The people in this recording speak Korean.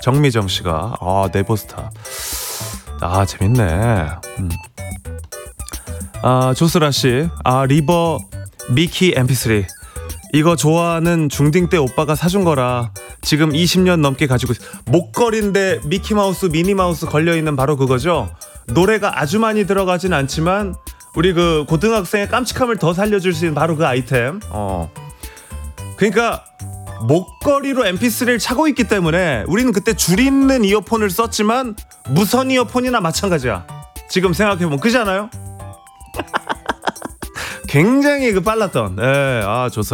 정미정 씨가 네버스타. 재밌네. 조스라 씨, 리버 미키 MP3 이거 좋아하는 중딩 때 오빠가 사준 거라 지금 20년 넘게 가지고 목걸이인데 미키마우스 미니마우스 걸려있는 바로 그거죠. 노래가 아주 많이 들어가진 않지만 우리 그 고등학생의 깜찍함을 더 살려줄 수 있는 바로 그 아이템. 그러니까 목걸이로 MP3를 차고 있기 때문에 우리는 그때 줄 있는 이어폰을 썼지만 무선 이어폰이나 마찬가지야. 지금 생각해보면 그지 않아요? 굉장히 빨랐던. 좋습니다.